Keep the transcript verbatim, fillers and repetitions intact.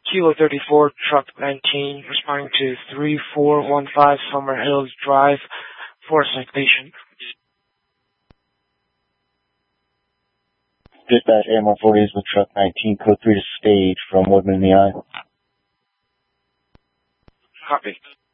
Kilo thirty-four, Truck nineteen, responding to three four one five Summer Hills Drive for a citation. Dispatch A M one forty is with Truck nineteen, code three to stage from Woodman in the Eye. Copy.